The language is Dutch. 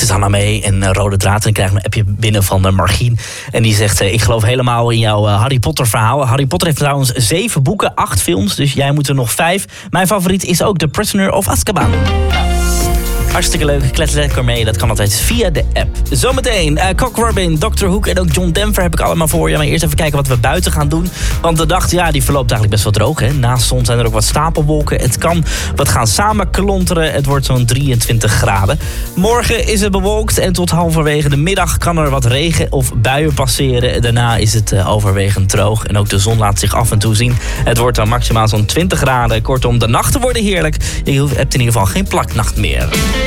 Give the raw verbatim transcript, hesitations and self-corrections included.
is Hanna mee en uh, Rode Draad. En dan krijg ik een appje binnen van uh, Margien. En die zegt, uh, ik geloof helemaal in jouw uh, Harry Potter verhaal. Harry Potter heeft trouwens zeven boeken, acht films. Dus jij moet er nog vijf. Mijn favoriet is ook The Prisoner of Azkaban. Hartstikke leuk, klet lekker mee. Dat kan altijd via de app. Zometeen, uh, Cock Robin, doctor Hoek en ook John Denver heb ik allemaal voor je. Maar eerst even kijken wat we buiten gaan doen. Want de dag, ja, die verloopt eigenlijk best wel droog. Hè? Naast zon zijn er ook wat stapelwolken. Het kan wat gaan samen klonteren. Het wordt zo'n drieëntwintig graden. Morgen is het bewolkt en tot halverwege de middag kan er wat regen of buien passeren. Daarna is het uh, overwegend droog. En ook de zon laat zich af en toe zien. Het wordt dan maximaal zo'n twintig graden. Kortom, de nachten worden heerlijk. Je hebt in ieder geval geen plaknacht meer.